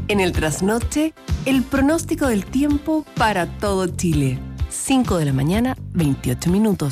En el trasnoche, el pronóstico del tiempo para todo Chile. 5 de la mañana, 28 minutos.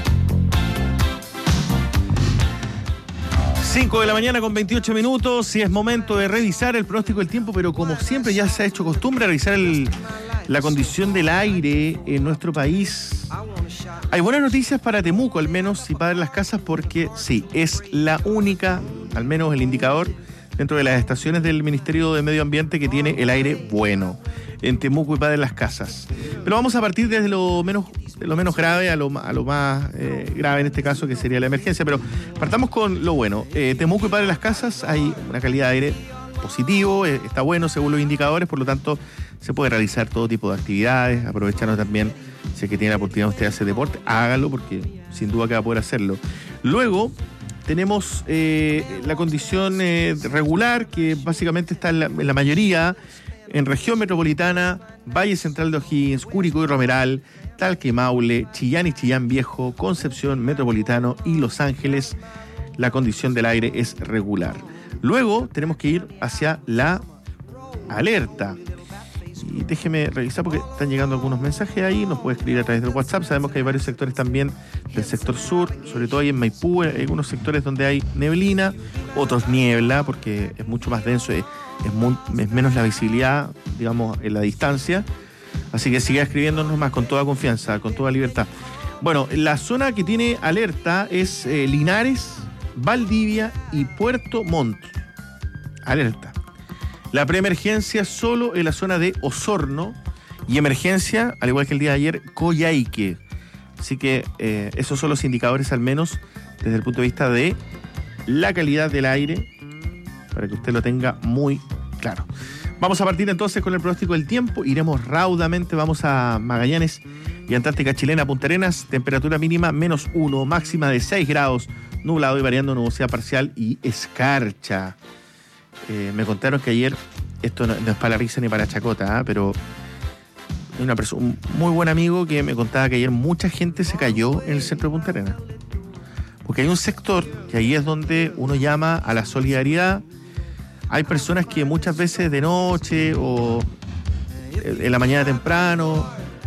5 de la mañana con 28 minutos y es momento de revisar el pronóstico del tiempo, pero como siempre ya se ha hecho costumbre revisar la condición del aire en nuestro país. Hay buenas noticias para Temuco, al menos, y para las casas, porque sí, es la única, al menos el indicador, dentro de las estaciones del Ministerio de Medio Ambiente que tiene el aire bueno en Temuco y Padre Las Casas. Pero vamos a partir desde lo menos grave a lo más grave en este caso, que sería la emergencia. Pero partamos con lo bueno. Temuco y Padre Las Casas hay una calidad de aire positivo, está bueno según los indicadores, por lo tanto se puede realizar todo tipo de actividades, aprovechando también, si es que tiene la oportunidad usted de hacer deporte, hágalo, porque sin duda que va a poder hacerlo. Luego tenemos la condición regular, que básicamente está en la mayoría, en región metropolitana, Valle Central de O'Higgins, Curicó y Romeral, Talca y Maule, Chillán y Chillán Viejo, Concepción, Metropolitano y Los Ángeles. La condición del aire es regular. Luego tenemos que ir hacia la alerta. Y déjeme revisar porque están llegando algunos mensajes ahí, nos puede escribir a través del WhatsApp. Sabemos que hay varios sectores también del sector sur, sobre todo ahí en Maipú, hay algunos sectores donde hay neblina, otros niebla, porque es mucho más denso, es menos la visibilidad, digamos, en la distancia. Así que siga escribiéndonos más con toda confianza, con toda libertad. Bueno, la zona que tiene alerta es Linares, Valdivia y Puerto Montt. Alerta. La preemergencia solo en la zona de Osorno y emergencia, al igual que el día de ayer, Coyhaique. Así que esos son los indicadores, al menos desde el punto de vista de la calidad del aire, para que usted lo tenga muy claro. Vamos a partir entonces con el pronóstico del tiempo. Iremos raudamente, vamos a Magallanes y Antártica Chilena, Punta Arenas. Temperatura mínima -1, máxima de 6 grados, nublado y variando nubosidad parcial y escarcha. Me contaron que ayer, esto no es para la risa ni para chacota, pero hay un muy buen amigo que me contaba que ayer mucha gente se cayó en el centro de Punta Arenas. Porque hay un sector que ahí es donde uno llama a la solidaridad. Hay personas que muchas veces de noche o en la mañana temprano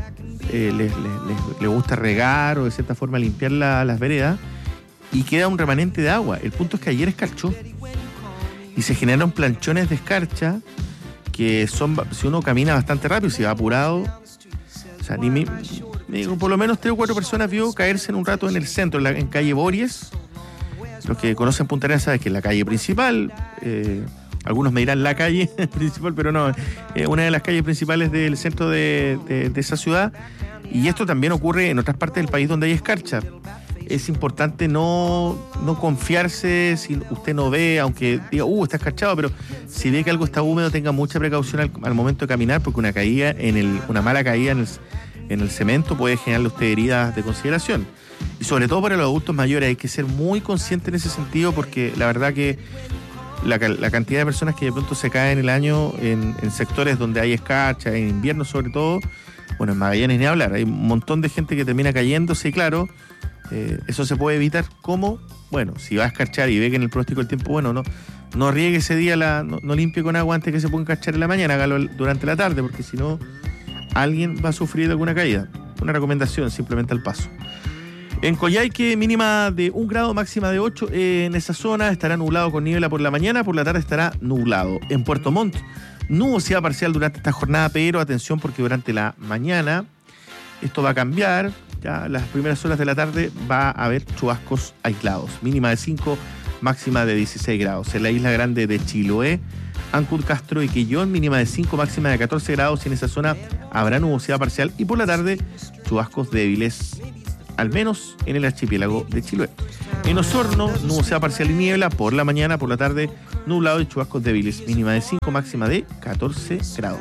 les gusta regar o de cierta forma limpiar las veredas y queda un remanente de agua. El punto es que ayer escarchó y se generaron planchones de escarcha que son, si uno camina bastante rápido, si va apurado, o sea, por lo menos 3 o 4 personas vio caerse en un rato en el centro, en calle Bories. Los que conocen Punta Arenas saben que es la calle principal, algunos me dirán la calle principal, pero no, una de las calles principales del centro de esa ciudad. Y esto también ocurre en otras partes del país donde hay escarcha. Es importante no confiarse si usted no ve, aunque diga, está escarchado, pero si ve que algo está húmedo, tenga mucha precaución al momento de caminar, porque una mala caída en el cemento puede generarle a usted heridas de consideración. Y sobre todo para los adultos mayores hay que ser muy consciente en ese sentido, porque la verdad que la cantidad de personas que de pronto se caen en el año en sectores donde hay escarcha, en invierno sobre todo, bueno, en Magallanes ni hablar, hay un montón de gente que termina cayéndose y claro, eso se puede evitar. ¿Cómo? Bueno, si va a escarchar y ve que en el pronóstico del tiempo, bueno, no riegue ese día, no limpie con agua antes que se ponga a escarchar en la mañana, hágalo durante la tarde, porque si no, alguien va a sufrir alguna caída. Una recomendación simplemente al paso. En Coyhaique, mínima de 1 grado, máxima de 8. En esa zona estará nublado con niebla por la mañana, por la tarde estará nublado. En Puerto Montt, nubosidad parcial durante esta jornada, pero atención porque durante la mañana esto va a cambiar. Ya las primeras horas de la tarde va a haber chubascos aislados. Mínima de 5, máxima de 16 grados. En la isla grande de Chiloé, Ancud, Castro y Quillón, mínima de 5, máxima de 14 grados. Y en esa zona habrá nubosidad parcial y por la tarde chubascos débiles, al menos en el archipiélago de Chiloé. En Osorno, nubosidad parcial y niebla. Por la mañana, por la tarde, nublado y chubascos débiles. Mínima de 5, máxima de 14 grados.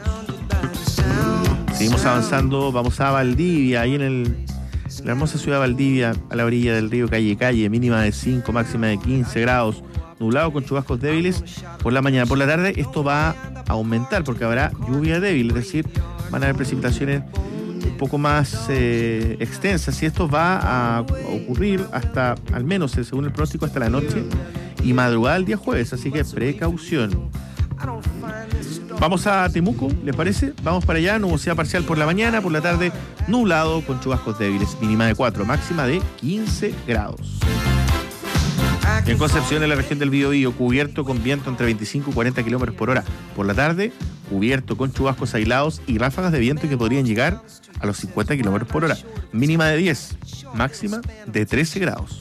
Seguimos avanzando, vamos a Valdivia, ahí en la hermosa ciudad de Valdivia, a la orilla del río Calle, mínima de 5, máxima de 15 grados, nublado con chubascos débiles por la mañana. Por la tarde esto va a aumentar porque habrá lluvia débil, es decir, van a haber precipitaciones un poco más extensas y esto va a ocurrir hasta, al menos según el pronóstico, hasta la noche y madrugada del día jueves, así que precaución. Vamos a Temuco, ¿les parece? Vamos para allá, nubosidad parcial por la mañana, por la tarde nublado con chubascos débiles, mínima de 4, máxima de 15 grados. En Concepción, en la región del Biobío, cubierto con viento entre 25 y 40 kilómetros por hora. Por la tarde, cubierto con chubascos aislados y ráfagas de viento que podrían llegar a los 50 kilómetros por hora. Mínima de 10, máxima de 13 grados.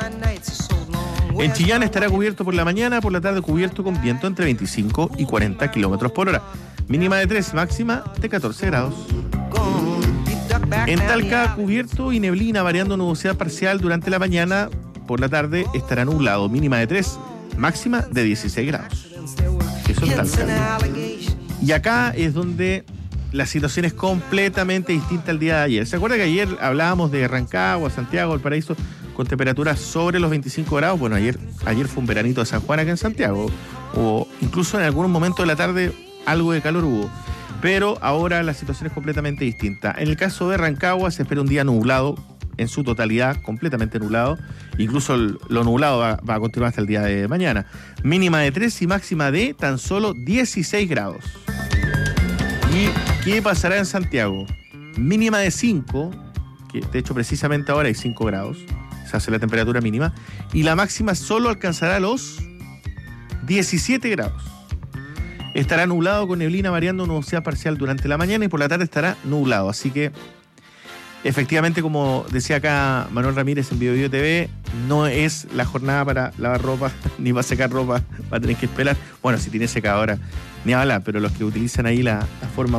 En Chillán estará cubierto por la mañana, por la tarde cubierto con viento entre 25 y 40 kilómetros por hora. Mínima de 3, máxima de 14 grados. En Talca, cubierto y neblina, variando nubosidad parcial durante la mañana. Por la tarde estará nublado, mínima de 3, máxima de 16 grados. Eso es Talca. Y acá es donde la situación es completamente distinta al día de ayer. ¿Se acuerda que ayer hablábamos de Rancagua, Santiago, Valparaíso, con temperaturas sobre los 25 grados? Bueno, ayer fue un veranito de San Juan acá en Santiago. O incluso en algunos momentos de la tarde algo de calor hubo. Pero ahora la situación es completamente distinta. En el caso de Rancagua se espera un día nublado, en su totalidad, completamente nublado. Incluso lo nublado va a continuar hasta el día de mañana. Mínima de 3 y máxima de tan solo 16 grados. ¿Y qué pasará en Santiago? Mínima de 5, que de hecho precisamente ahora hay 5 grados, se hace la temperatura mínima, y la máxima solo alcanzará los 17 grados. Estará nublado con neblina variando nubosidad parcial durante la mañana y por la tarde estará nublado, así que efectivamente, como decía acá Manuel Ramírez en Biobío TV, no es la jornada para lavar ropa ni para secar ropa, va a tener que esperar. Bueno, si tiene secadora, ni hablar, pero los que utilizan ahí la forma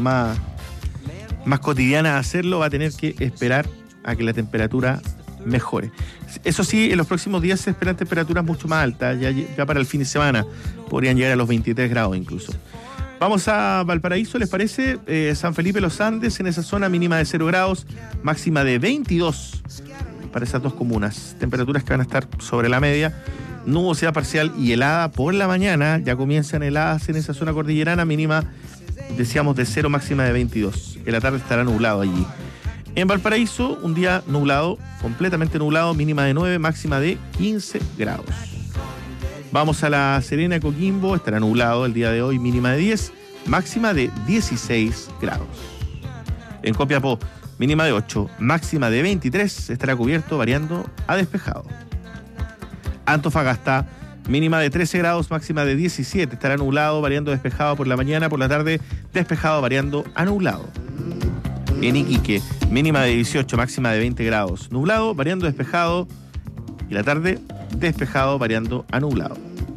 más cotidiana de hacerlo, va a tener que esperar a que la temperatura mejore. Eso sí, en los próximos días se esperan temperaturas mucho más altas, ya para el fin de semana podrían llegar a los 23 grados incluso. Vamos a Valparaíso, ¿les parece? San Felipe Los Andes, en esa zona mínima de 0 grados, máxima de 22 para esas dos comunas. Temperaturas que van a estar sobre la media. Nubosidad parcial y helada por la mañana. Ya comienzan heladas en esa zona cordillerana, mínima, decíamos, de 0, máxima de 22. En la tarde estará nublado allí. En Valparaíso, un día nublado, completamente nublado, mínima de 9, máxima de 15 grados. Vamos a La Serena, Coquimbo, estará nublado el día de hoy, mínima de 10, máxima de 16 grados. En Copiapó, mínima de 8, máxima de 23, estará cubierto, variando a despejado. Antofagasta, mínima de 13 grados, máxima de 17, estará nublado, variando a despejado por la mañana, por la tarde despejado, variando a nublado. En Iquique, mínima de 18, máxima de 20 grados, nublado, variando a despejado, y la tarde despejado, variando a nublado.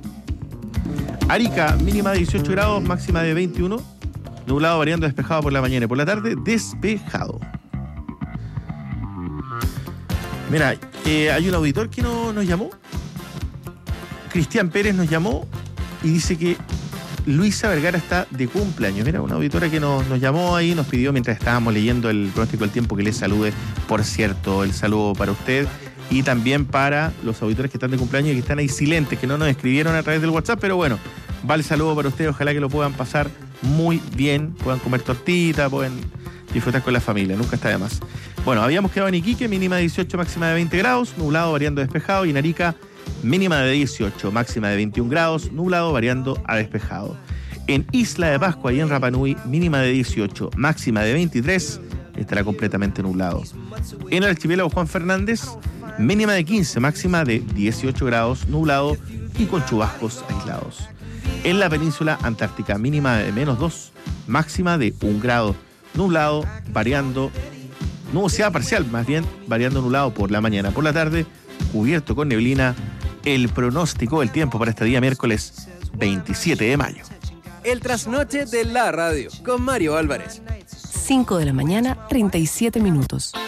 Arica, mínima de 18 grados, máxima de 21, nublado, variando a despejado por la mañana y por la tarde despejado. Mira, hay un auditor que nos llamó, Cristian Pérez nos llamó y dice que Luisa Vergara está de cumpleaños. Mira, una auditora que nos llamó ahí, nos pidió mientras estábamos leyendo el pronóstico del tiempo que le salude. Por cierto, el saludo para usted y también para los auditores que están de cumpleaños y que están ahí silentes, que no nos escribieron a través del WhatsApp, pero bueno, va el saludo para ustedes. Ojalá que lo puedan pasar muy bien, puedan comer tortita, puedan disfrutar con la familia, nunca está de más. Bueno, habíamos quedado en Iquique, mínima de 18, máxima de 20 grados, nublado, variando a despejado, y en Arica, mínima de 18, máxima de 21 grados, nublado, variando a despejado. En Isla de Pascua y en Rapa Nui, mínima de 18, máxima de 23, estará completamente nublado. En el archipiélago Juan Fernández, mínima de 15, máxima de 18 grados, nublado y con chubascos aislados. En la península antártica, mínima de menos 2, máxima de 1 grado, nublado, variando, nubosidad parcial, más bien, variando nublado por la mañana, por la tarde, cubierto con neblina. El pronóstico del tiempo para este día miércoles 27 de mayo. El trasnoche de la radio con Mario Álvarez. 5 de la mañana, 37 minutos.